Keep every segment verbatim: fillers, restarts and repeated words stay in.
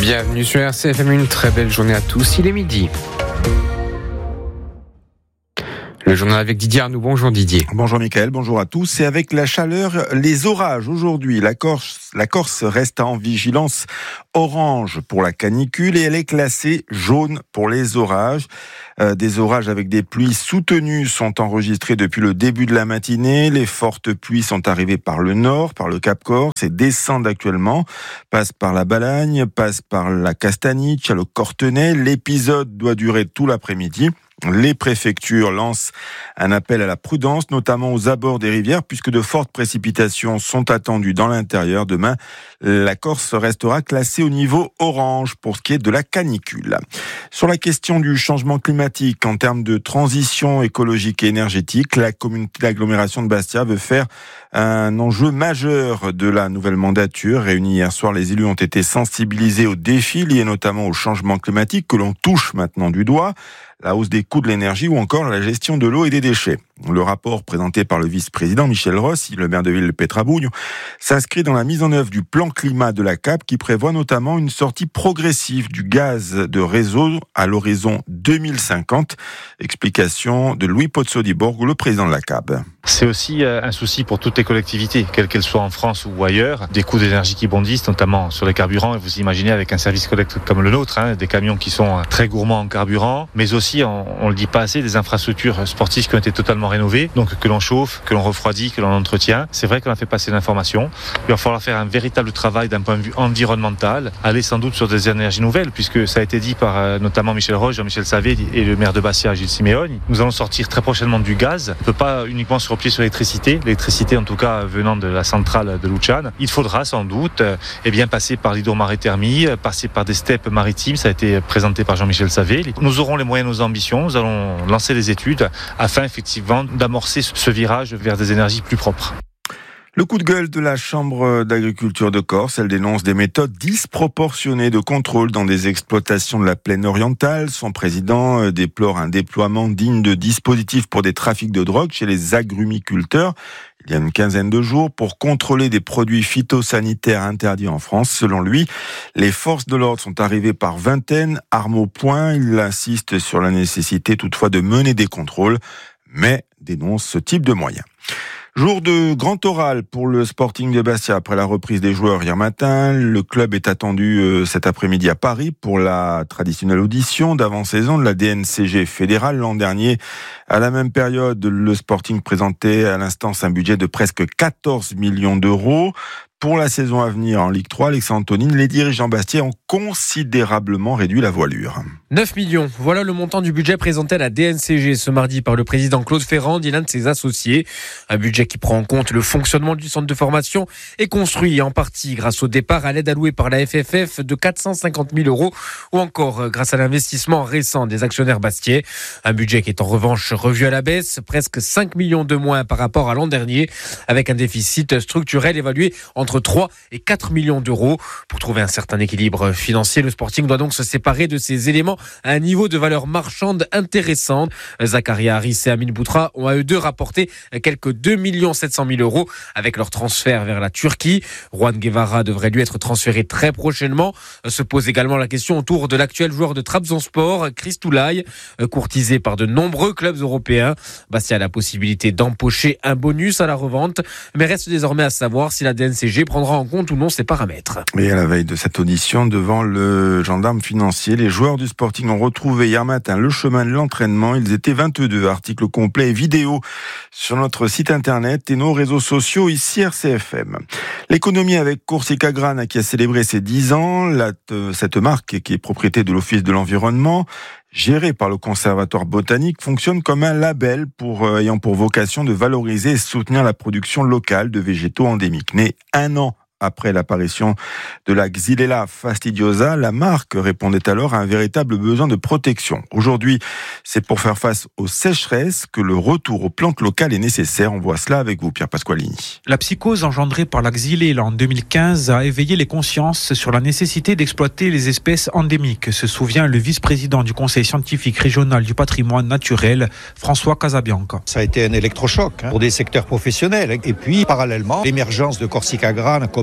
Bienvenue sur R C F M, une très belle journée à tous, il est midi. Le journal avec Didier Arnoux. Bonjour Didier. Bonjour Mickaël, bonjour à tous. Et avec la chaleur, les orages aujourd'hui. La Corse, la Corse reste en vigilance orange pour la canicule et elle est classée jaune pour les orages. Euh, des orages avec des pluies soutenues sont enregistrés depuis le début de la matinée. Les fortes pluies sont arrivées par le nord, par le Cap Corse et descendent actuellement. Passent par la Balagne, passent par la Castagnice, le Cortenay. L'épisode doit durer tout l'après-midi. Les préfectures lancent un appel à la prudence, notamment aux abords des rivières, puisque de fortes précipitations sont attendues dans l'intérieur. Demain, la Corse restera classée au niveau orange pour ce qui est de la canicule. Sur la question du changement climatique, en termes de transition écologique et énergétique, la communauté d'agglomération de Bastia veut faire un enjeu majeur de la nouvelle mandature. Réunis hier soir, les élus ont été sensibilisés aux défis liés notamment au changement climatique que l'on touche maintenant du doigt, la hausse des coûts de l'énergie ou encore la gestion de l'eau et des déchets. Le rapport présenté par le vice-président Michel Rossi, le maire de ville de Pétrabugno, s'inscrit dans la mise en œuvre du plan climat de la C A P qui prévoit notamment une sortie progressive du gaz de réseau à l'horizon deux mille cinquante. Explication de Louis Pozzo-di-Borgo, le président de la C A P. C'est aussi un souci pour toutes les collectivités, quelles qu'elles soient en France ou ailleurs. Des coûts d'énergie qui bondissent, notamment sur les carburants. Et vous imaginez avec un service collecte comme le nôtre, hein, des camions qui sont très gourmands en carburant, mais aussi, on, on le dit pas assez, des infrastructures sportives qui ont été totalement rénovées, donc que l'on chauffe, que l'on refroidit, que l'on entretient. C'est vrai qu'on a fait passer l'information. Il va falloir faire un véritable travail d'un point de vue environnemental, aller sans doute sur des énergies nouvelles, puisque ça a été dit par euh, notamment Michel Roche, Jean-Michel Savé et le maire de Bastia, Gilles Siméoni. Nous allons sortir très prochainement du gaz. On ne peut pas uniquement se replier sur l'électricité, l'électricité en tout cas venant de la centrale de Luciane. Il faudra sans doute euh, eh bien, passer par l'hydromarithermie, passer par des steppes maritimes, ça a été présenté par Jean-Michel Savé. Nous aurons les moyens de nos ambitions, nous allons lancer les études afin effectivement d'amorcer ce virage vers des énergies plus propres. Le coup de gueule de la Chambre d'agriculture de Corse, elle dénonce des méthodes disproportionnées de contrôle dans des exploitations de la plaine orientale. Son président déplore un déploiement digne de dispositifs pour des trafics de drogue chez les agrumiculteurs. Il y a une quinzaine de jours pour contrôler des produits phytosanitaires interdits en France. Selon lui, les forces de l'ordre sont arrivées par vingtaines, armes au poing. Il insiste sur la nécessité toutefois de mener des contrôles, mais dénonce ce type de moyens. Jour de grand oral pour le Sporting de Bastia après la reprise des joueurs hier matin. Le club est attendu euh, cet après-midi à Paris pour la traditionnelle audition d'avant-saison de la D N C G fédérale. L'an dernier, à la même période, le Sporting présentait à l'instance un budget de presque quatorze millions d'euros. Pour la saison à venir en Ligue trois, Alexandre Antonine, les dirigeants bastiais ont considérablement réduit la voilure. neuf millions, voilà le montant du budget présenté à la D N C G ce mardi par le président Claude Ferrand, dit l'un de ses associés. Un budget qui prend en compte le fonctionnement du centre de formation et construit en partie grâce au départ à l'aide allouée par la F F F de quatre cent cinquante mille euros ou encore grâce à l'investissement récent des actionnaires bastiais. Un budget qui est en revanche revu à la baisse, presque cinq millions de moins par rapport à l'an dernier, avec un déficit structurel évalué en entre trois et quatre millions d'euros. Pour trouver un certain équilibre financier, le Sporting doit donc se séparer de ces éléments à un niveau de valeur marchande intéressante. Zakaria Harris et Amine Boutra ont à eux deux rapporté quelques deux millions sept cent mille euros avec leur transfert vers la Turquie. Juan Guevara devrait lui être transféré très prochainement. Se pose également la question autour de l'actuel joueur de Trabzonspor, Kristoulay, courtisé par de nombreux clubs européens. Bastia a la possibilité d'empocher un bonus à la revente, mais reste désormais à savoir si la D N C G prendra en compte ou non ces paramètres. Et à la veille de cette audition devant le gendarme financier, les joueurs du Sporting ont retrouvé hier matin le chemin de l'entraînement. Ils étaient vingt-deux. Articles complets et vidéos sur notre site internet et nos réseaux sociaux ici R C F M. L'économie avec Corsica Grana qui a célébré ses dix ans. La, cette marque qui est propriété de l'Office de l'environnement, gérée par le Conservatoire botanique, fonctionne comme un label pour, euh, ayant pour vocation de valoriser et soutenir la production locale de végétaux endémiques. Né un an après l'apparition de la Xylella fastidiosa, la marque répondait alors à un véritable besoin de protection. Aujourd'hui, c'est pour faire face aux sécheresses que le retour aux plantes locales est nécessaire. On voit cela avec vous, Pierre Pasqualini. La psychose engendrée par la Xylella en deux mille quinze a éveillé les consciences sur la nécessité d'exploiter les espèces endémiques, se souvient le vice-président du Conseil scientifique régional du patrimoine naturel, François Casabianca. Ça a été un électrochoc hein, pour des secteurs professionnels. Et puis, parallèlement, l'émergence de Corsica Grana comme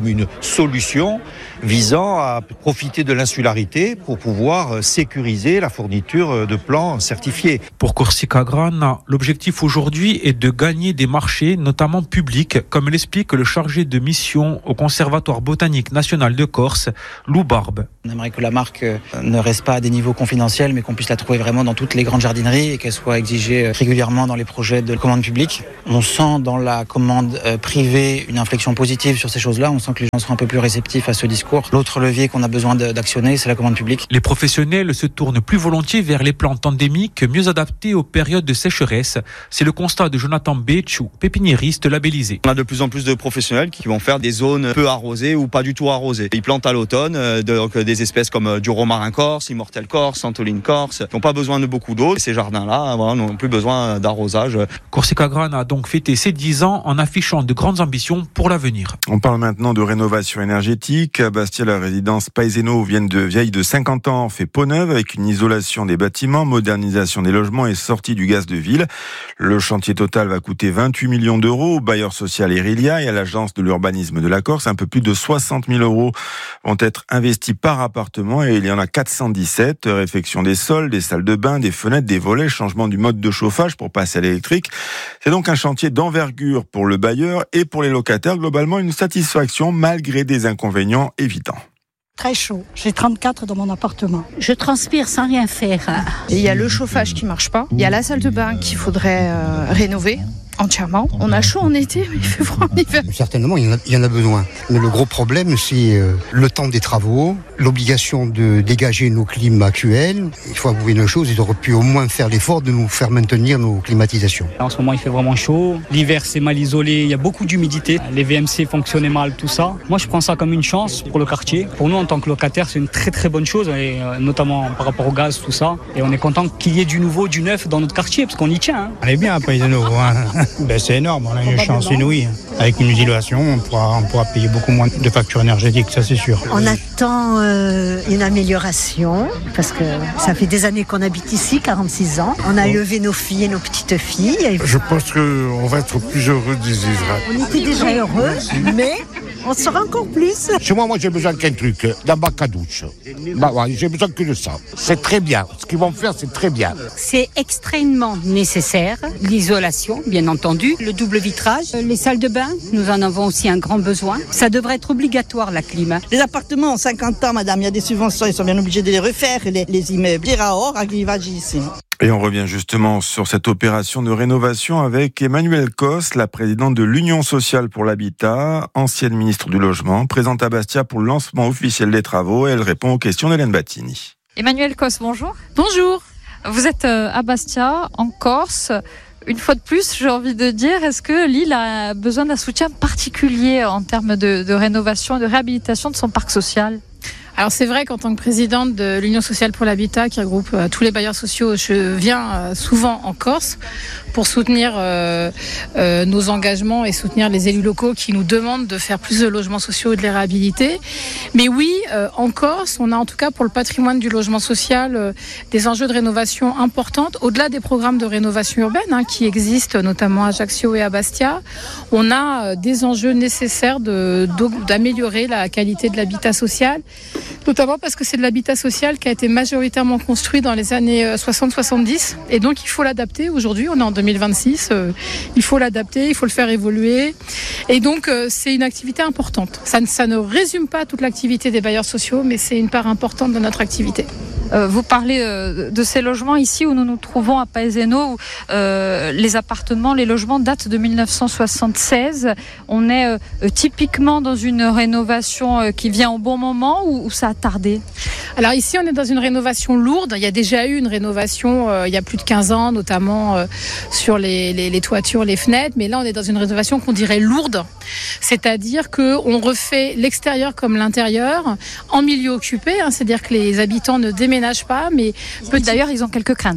comme une solution visant à profiter de l'insularité pour pouvoir sécuriser la fourniture de plants certifiés. Pour Corsica Grana, l'objectif aujourd'hui est de gagner des marchés, notamment publics, comme l'explique le chargé de mission au Conservatoire botanique national de Corse, Lou Barbe. On aimerait que la marque ne reste pas à des niveaux confidentiels, mais qu'on puisse la trouver vraiment dans toutes les grandes jardineries et qu'elle soit exigée régulièrement dans les projets de commande publique. On sent dans la commande privée une inflexion positive sur ces choses-là. On sent que les gens seront un peu plus réceptifs à ce discours. L'autre levier qu'on a besoin d'actionner, c'est la commande publique. Les professionnels se tournent plus volontiers vers les plantes endémiques, mieux adaptées aux périodes de sécheresse. C'est le constat de Jonathan Béchou, pépiniériste labellisé. On a de plus en plus de professionnels qui vont faire des zones peu arrosées ou pas du tout arrosées. Ils plantent à l'automne euh, donc des espèces comme du romarin corse, immortel corse, santoline corse, qui n'ont pas besoin de beaucoup d'eau. Ces jardins-là voilà, n'ont plus besoin d'arrosage. Corsica Grana a donc fêté ses dix ans en affichant de grandes ambitions pour l'avenir. On parle maintenant de rénovation énergétique. À Bastia, la résidence Paeseno vient de vieille de cinquante ans fait peau neuve avec une isolation des bâtiments, modernisation des logements et sortie du gaz de ville. Le chantier total va coûter vingt-huit millions d'euros au bailleur social Erilia et à l'agence de l'urbanisme de la Corse. Un peu plus de soixante mille euros vont être investis par appartement et il y en a quatre cent dix-sept. Réfection des sols, des salles de bain, des fenêtres, des volets, changement du mode de chauffage pour passer à l'électrique. C'est donc un chantier d'envergure pour le bailleur et pour les locataires. Globalement, une satisfaction malgré des inconvénients évidents. Très chaud. J'ai trente-quatre dans mon appartement. Je transpire sans rien faire. Il y a le chauffage qui marche pas. Il y a la salle de bain qu'il faudrait euh, rénover entièrement. On a chaud en été, mais il fait froid en hiver. Certainement, il y en a, il y en a besoin. Mais le gros problème, c'est euh, le temps des travaux, l'obligation de dégager nos clims actuels. Il faut avouer une chose, ils auraient pu au moins faire l'effort de nous faire maintenir nos climatisations. En ce moment, il fait vraiment chaud. L'hiver, c'est mal isolé. Il y a beaucoup d'humidité. Les V M C fonctionnaient mal, tout ça. Moi, je prends ça comme une chance pour le quartier. Pour nous, en tant que locataires, c'est une très très bonne chose, et, euh, notamment par rapport au gaz, tout ça. Et on est content qu'il y ait du nouveau, du neuf dans notre quartier, parce qu'on y tient. Hein. On est bien à Paeseno, hein. Ben, c'est énorme, on a une chance inouïe. Avec une isolation, on pourra, on pourra payer beaucoup moins de factures énergétiques, ça c'est sûr. On attend euh, une amélioration, parce que ça fait des années qu'on habite ici, quarante-six ans. On a élevé nos filles et nos petites filles. Je pense qu'on va être plus heureux d'y vivre. On était déjà heureux, mais on sera encore plus. Chez moi, moi j'ai besoin qu'un truc, d'un bac à douche. Bah, ouais, j'ai besoin que de ça. C'est très bien. Ce qu'ils vont faire, c'est très bien. C'est extrêmement nécessaire. L'isolation, bien entendu. Le double vitrage. Les salles de bain, nous en avons aussi un grand besoin. Ça devrait être obligatoire, la clim. Les appartements ont cinquante ans, madame. Il y a des subventions, ils sont bien obligés de les refaire. Les, les immeubles. Iraor, Agrivage ici. Et on revient justement sur cette opération de rénovation avec Emmanuelle Cos, la présidente de l'Union sociale pour l'habitat, ancienne ministre du Logement, présente à Bastia pour le lancement officiel des travaux. Elle répond aux questions d'Hélène Battini. Emmanuelle Cos, bonjour. Bonjour. Vous êtes à Bastia, en Corse. Une fois de plus, j'ai envie de dire, est-ce que l'île a besoin d'un soutien particulier en termes de, de rénovation et de réhabilitation de son parc social ? Alors c'est vrai qu'en tant que présidente de l'Union sociale pour l'habitat, qui regroupe euh, tous les bailleurs sociaux, je viens euh, souvent en Corse pour soutenir euh, euh, nos engagements et soutenir les élus locaux qui nous demandent de faire plus de logements sociaux et de les réhabiliter. Mais oui, euh, en Corse, on a en tout cas pour le patrimoine du logement social euh, des enjeux de rénovation importantes, au-delà des programmes de rénovation urbaine hein, qui existent notamment à Ajaccio et à Bastia. On a euh, des enjeux nécessaires de, d'améliorer la qualité de l'habitat social, notamment parce que c'est de l'habitat social qui a été majoritairement construit dans les années soixante soixante-dix et donc il faut l'adapter. Aujourd'hui, on est en deux mille vingt-six, euh, il faut l'adapter, il faut le faire évoluer et donc euh, c'est une activité importante. Ça ne, ça ne résume pas toute l'activité des bailleurs sociaux, mais c'est une part importante de notre activité. Euh, vous parlez euh, de ces logements ici où nous nous trouvons à Paeseno, où euh, les appartements, les logements datent de mille neuf cent soixante-seize. On est euh, typiquement dans une rénovation euh, qui vient au bon moment ou, ou ça a tardé ? Alors ici, on est dans une rénovation lourde. Il y a déjà eu une rénovation euh, il y a plus de quinze ans, notamment euh, sur les, les, les toitures, les fenêtres. Mais là, on est dans une rénovation qu'on dirait lourde. C'est-à-dire qu'on refait l'extérieur comme l'intérieur en milieu occupé. Hein, c'est-à-dire que les habitants ne déménagent pas. Mais petit... D'ailleurs, ils ont quelques craintes.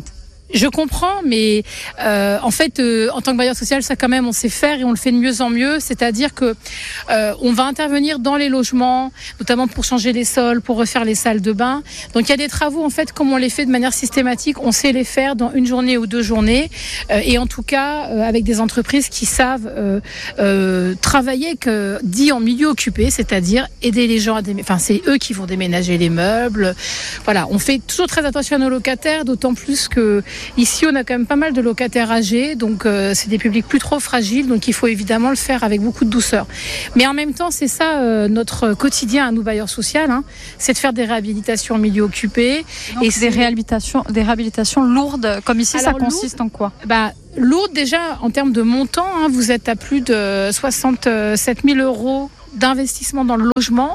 Je comprends, mais euh, en fait, euh, en tant que bailleur social, ça quand même, on sait faire et on le fait de mieux en mieux. C'est-à-dire que euh, on va intervenir dans les logements, notamment pour changer les sols, pour refaire les salles de bain. Donc il y a des travaux, en fait, comme on les fait de manière systématique, on sait les faire dans une journée ou deux journées. Euh, et en tout cas, euh, avec des entreprises qui savent euh, euh, travailler, que, dit en milieu occupé, c'est-à-dire aider les gens à déménager. Enfin, c'est eux qui vont déménager les meubles. Voilà, on fait toujours très attention à nos locataires, d'autant plus que ici, on a quand même pas mal de locataires âgés, donc euh, c'est des publics plus trop fragiles, donc il faut évidemment le faire avec beaucoup de douceur. Mais en même temps, c'est ça euh, notre quotidien à nous bailleurs sociaux, hein, c'est de faire des réhabilitations en milieu occupé. Donc et des réhabilitations, des réhabilitations lourdes, comme ici. Alors, ça consiste lourd, en quoi? Bah, lourde déjà en termes de montant, hein, vous êtes à plus de soixante-sept mille euros d'investissement dans le logement.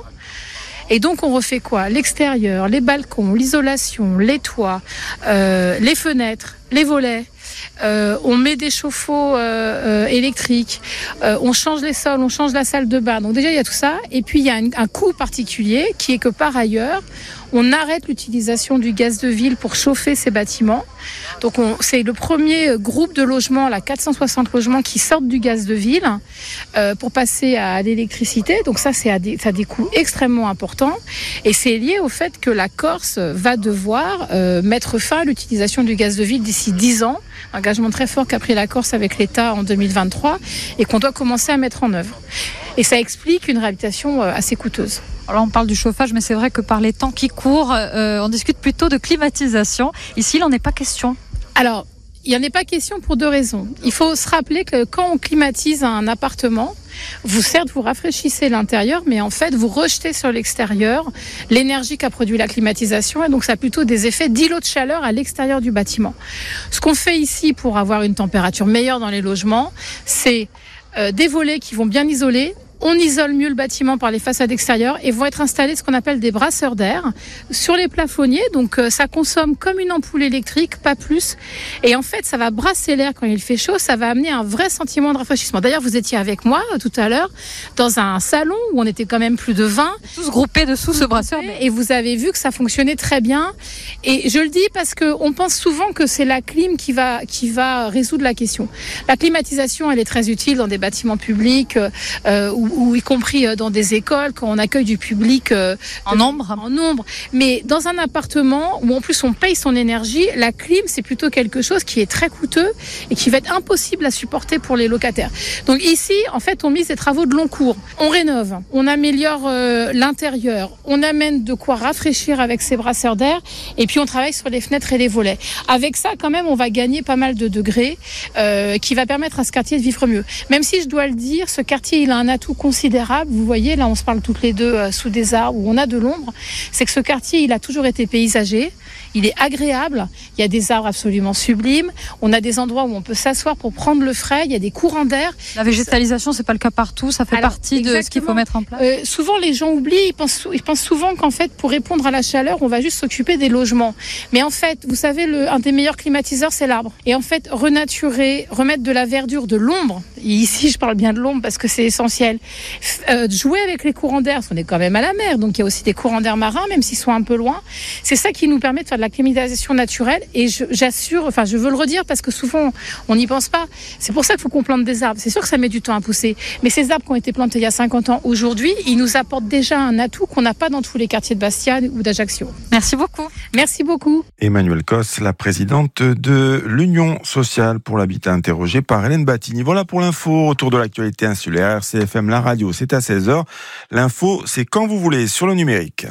Et donc on refait quoi? L'extérieur, les balcons, l'isolation, les toits, euh, les fenêtres, les volets. Euh, on met des chauffe-eau euh, euh, électriques, euh, on change les sols, on change la salle de bain. Donc déjà il y a tout ça. Et puis il y a un, un coût particulier qui est que par ailleurs, on arrête l'utilisation du gaz de ville pour chauffer ces bâtiments. Donc on, c'est le premier groupe de logements, là, quatre cent soixante logements qui sortent du gaz de ville euh, pour passer à l'électricité. Donc ça, c'est à des, ça a des coûts extrêmement importants. Et c'est lié au fait que la Corse va devoir euh, mettre fin à l'utilisation du gaz de ville d'ici dix ans. Engagement très fort qu'a pris la Corse avec l'État en deux mille vingt-trois et qu'on doit commencer à mettre en œuvre. Et ça explique une réhabilitation assez coûteuse. Alors on parle du chauffage, mais c'est vrai que par les temps qui courent, euh, on discute plutôt de climatisation. Ici, il n'en est pas question. Alors, il n'y en est pas question pour deux raisons. Il faut se rappeler que quand on climatise un appartement, vous certes vous rafraîchissez l'intérieur, mais en fait vous rejetez sur l'extérieur l'énergie qu'a produit la climatisation, et donc ça a plutôt des effets d'îlot de chaleur à l'extérieur du bâtiment. Ce qu'on fait ici pour avoir une température meilleure dans les logements, c'est euh, des volets qui vont bien isoler. On isole mieux le bâtiment par les façades extérieures et vont être installés ce qu'on appelle des brasseurs d'air sur les plafonniers. Donc euh, ça consomme comme une ampoule électrique, pas plus. Et en fait, ça va brasser l'air quand il fait chaud. Ça va amener un vrai sentiment de rafraîchissement. D'ailleurs, vous étiez avec moi euh, tout à l'heure dans un salon où on était quand même plus de vingt. Tous groupés dessous ce brasseur. Et vous avez vu que ça fonctionnait très bien. Et je le dis parce qu'on pense souvent que c'est la clim qui va, qui va résoudre la question. La climatisation, elle est très utile dans des bâtiments publics euh, où ou y compris dans des écoles, quand on accueille du public euh, en nombre. En nombre. Mais dans un appartement où en plus on paye son énergie, la clim, c'est plutôt quelque chose qui est très coûteux et qui va être impossible à supporter pour les locataires. Donc ici, en fait, on mise des travaux de long cours. On rénove, on améliore euh, l'intérieur, on amène de quoi rafraîchir avec ces brasseurs d'air et puis on travaille sur les fenêtres et les volets. Avec ça, quand même, on va gagner pas mal de degrés euh, qui va permettre à ce quartier de vivre mieux. Même si, je dois le dire, ce quartier, il a un atout considérable. Vous voyez, là, on se parle toutes les deux euh, sous des arbres où on a de l'ombre. C'est que ce quartier, il a toujours été paysager. Il est agréable. Il y a des arbres absolument sublimes. On a des endroits où on peut s'asseoir pour prendre le frais. Il y a des courants d'air. La végétalisation, c'est pas le cas partout. Ça fait Alors, partie exactement. de ce qu'il faut mettre en place. Euh, souvent, les gens oublient. Ils pensent, ils pensent souvent qu'en fait, pour répondre à la chaleur, on va juste s'occuper des logements. Mais en fait, vous savez, le, un des meilleurs climatiseurs, c'est l'arbre. Et en fait, renaturer, remettre de la verdure, de l'ombre. Et ici, je parle bien de l'ombre parce que c'est essentiel. Euh, jouer avec les courants d'air, parce qu'on est quand même à la mer, donc il y a aussi des courants d'air marins, même s'ils sont un peu loin. C'est ça qui nous permet de faire de la climatisation naturelle. Et je, j'assure, enfin, je veux le redire parce que souvent, on n'y pense pas. C'est pour ça qu'il faut qu'on plante des arbres. C'est sûr que ça met du temps à pousser. Mais ces arbres qui ont été plantés il y a cinquante ans, aujourd'hui, ils nous apportent déjà un atout qu'on n'a pas dans tous les quartiers de Bastia ou d'Ajaccio. Merci beaucoup. Merci beaucoup. Emmanuelle Cosse, la présidente de l'Union sociale pour l'habitat, interrogée par Hélène Battini. Voilà pour l'info autour de l'actualité insulaire. R C F M, la radio, c'est à seize heures. L'info, c'est quand vous voulez sur le numérique.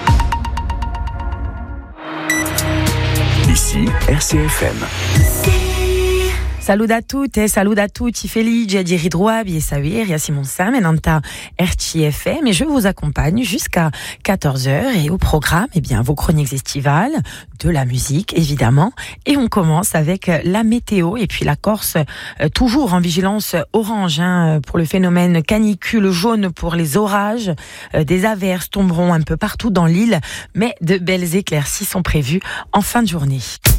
Ici, R C F M. Salut à toutes et salut à tutti, felice di ritrovare Saver et Simon Sam et Nanta R C F M, et je vous accompagne jusqu'à quatorze heures et au programme, eh bien, vos chroniques estivales, de la musique évidemment, et on commence avec la météo et puis la Corse, euh, toujours en vigilance orange hein, pour le phénomène canicule, jaune pour les orages, euh, des averses tomberont un peu partout dans l'île, mais de belles éclaircies sont prévues en fin de journée.